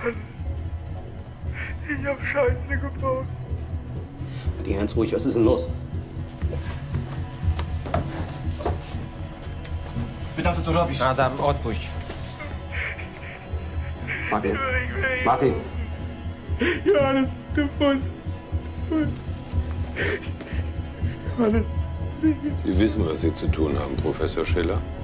Ich hab Scheiße gebaut. Die ganz ruhig, was ist denn los? Pytam, co tu robisz? Adam, odpuść. Martin. Martin. Johannes, du musst. Sie wissen, was Sie zu tun haben, Professor Schiller?